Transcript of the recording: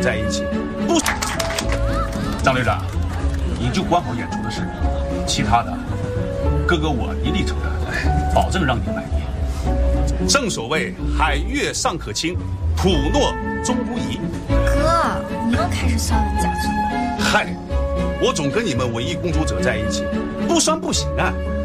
在一起，不。张队长，你就管好演出的事，其他的，哥哥我一力承担，保证让你满意。正所谓海月尚可亲，土诺终无疑。 哥，你又开始酸人家了。 嗨，我总跟你们文艺工作者在一起，不酸不行啊。